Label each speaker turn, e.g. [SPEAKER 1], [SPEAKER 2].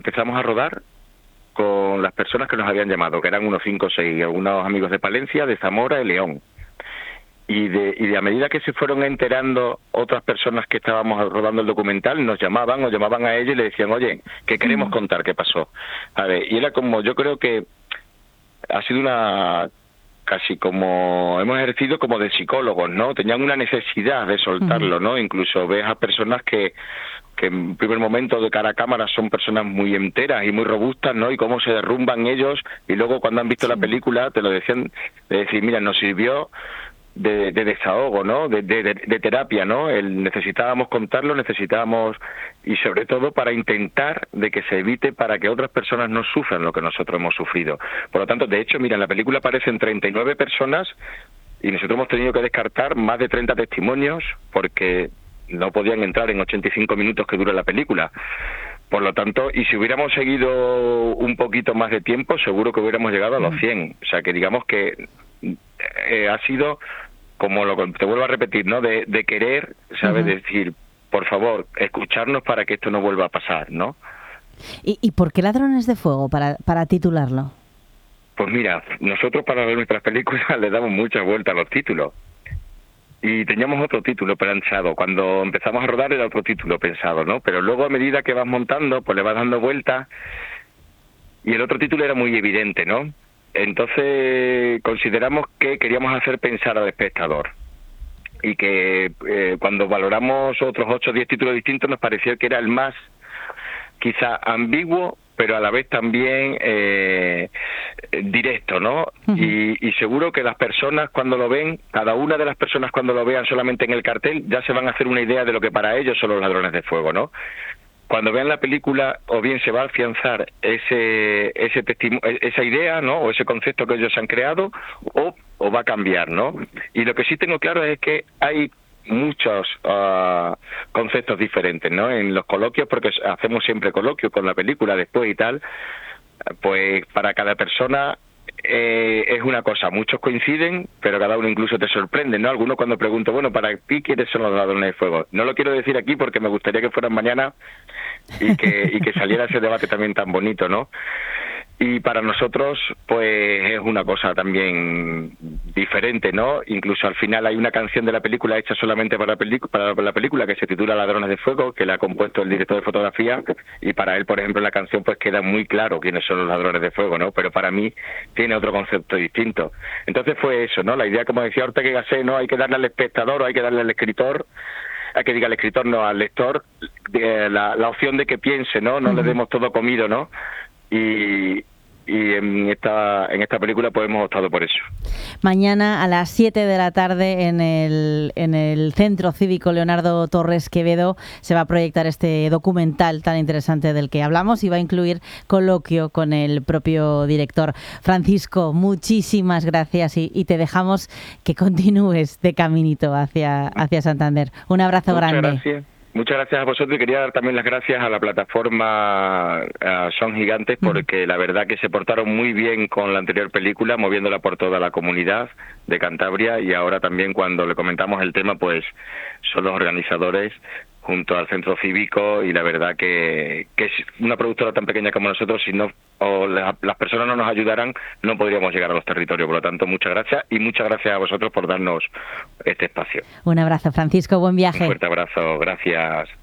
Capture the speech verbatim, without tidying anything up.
[SPEAKER 1] empezamos a rodar con las personas que nos habían llamado, que eran unos cinco o seis, algunos amigos de Palencia, de Zamora y León. Y de, y de a medida que se fueron enterando otras personas que estábamos rodando el documental, nos llamaban o llamaban a ellos y le decían, oye, que queremos contar qué pasó. A ver, y era como, yo creo que ha sido una... casi como hemos ejercido como de psicólogos, ¿no? Tenían una necesidad de soltarlo, ¿no? Incluso ves a personas que que en primer momento de cara a cámara son personas muy enteras y muy robustas, ¿no? Y cómo se derrumban ellos, y luego cuando han visto sí. la película te lo decían, de decir, mira, nos sirvió de, de desahogo, ¿no? De, de, de, de terapia, ¿no? El, necesitábamos contarlo, necesitábamos, y sobre todo para intentar de que se evite, para que otras personas no sufran lo que nosotros hemos sufrido. Por lo tanto, de hecho, mira, en la película aparecen treinta y nueve personas y nosotros hemos tenido que descartar más de treinta testimonios porque no podían entrar en ochenta y cinco minutos que dura la película. Por lo tanto, y si hubiéramos seguido un poquito más de tiempo, seguro que hubiéramos llegado a los cien. O sea, que digamos que eh, ha sido, como lo te vuelvo a repetir, ¿no? De, de querer, ¿sabes? Uh-huh. Decir, por favor, escucharnos para que esto no vuelva a pasar, ¿no?
[SPEAKER 2] ¿Y, y por qué Ladrones de Fuego, para, para titularlo?
[SPEAKER 1] Pues mira, nosotros para ver nuestras películas le damos muchas vueltas a los títulos. Y teníamos otro título pensado. Cuando empezamos a rodar era otro título pensado, ¿no? Pero luego a medida que vas montando, pues le vas dando vueltas. Y el otro título era muy evidente, ¿no? Entonces consideramos que queríamos hacer pensar al espectador. Y que eh, cuando valoramos otros ocho o diez títulos distintos nos pareció que era el más, quizá ambiguo, pero a la vez también eh, directo, ¿no? Uh-huh. Y, y seguro que las personas cuando lo ven, cada una de las personas cuando lo vean solamente en el cartel, ya se van a hacer una idea de lo que para ellos son los Ladrones de Fuego, ¿no? Cuando vean la película, o bien se va a afianzar ese ese testimo- esa idea, ¿no? O ese concepto que ellos han creado, o, o va a cambiar, ¿no? Y lo que sí tengo claro es que hay muchos uh, conceptos diferentes, ¿no? En los coloquios, porque hacemos siempre coloquios con la película después y tal, pues para cada persona eh, es una cosa, muchos coinciden, pero cada uno incluso te sorprende, ¿no? Algunos cuando pregunto, bueno, para ti, ¿quiénes son los Ladrones de Fuego? No lo quiero decir aquí porque me gustaría que fueran mañana y que, y que saliera ese debate también tan bonito, ¿no? Y para nosotros, pues es una cosa también diferente, ¿no? Incluso al final hay una canción de la película hecha solamente para la, pelic- para la película que se titula Ladrones de Fuego, que la ha compuesto el director de fotografía, y para él, por ejemplo, en la canción pues queda muy claro quiénes son los Ladrones de Fuego, ¿no? Pero para mí tiene otro concepto distinto. Entonces fue eso, ¿no? La idea, como decía Ortega y Gasset, ¿no? Hay que darle al espectador o hay que darle al escritor, hay que diga al escritor, no, al lector, de la, la opción de que piense, ¿no? No uh-huh. le demos todo comido, ¿no? Y, y en esta en esta película pues hemos optado por eso.
[SPEAKER 2] Mañana a las siete de la tarde en el en el Centro Cívico Leonardo Torres Quevedo se va a proyectar este documental tan interesante del que hablamos y va a incluir coloquio con el propio director. Francisco, muchísimas gracias y, y te dejamos que continúes de caminito hacia, hacia Santander. Un abrazo
[SPEAKER 1] Muchas
[SPEAKER 2] grande.
[SPEAKER 1] Gracias. Muchas gracias a vosotros y quería dar también las gracias a la plataforma uh, Son Gigantes porque mm. la verdad que se portaron muy bien con la anterior película, moviéndola por toda la comunidad de Cantabria, y ahora también cuando le comentamos el tema pues son los organizadores junto al Centro Cívico, y la verdad que, que es una productora tan pequeña como nosotros, si no o la, las personas no nos ayudaran no podríamos llegar a los territorios. Por lo tanto, muchas gracias y muchas gracias a vosotros por darnos este espacio.
[SPEAKER 2] Un abrazo, Francisco, buen viaje.
[SPEAKER 1] Un fuerte abrazo, gracias.